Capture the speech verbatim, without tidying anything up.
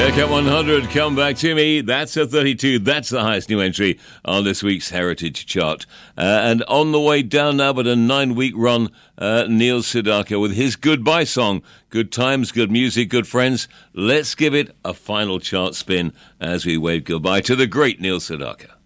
Haircut one hundred, Come Back to Me. That's a thirty-two. That's the highest new entry on this week's Heritage Chart. Uh, and on the way down now, but a nine-week run, uh, Neil Sedaka with his goodbye song. Good times, good music, good friends. Let's give it a final chart spin as we wave goodbye to the great Neil Sedaka.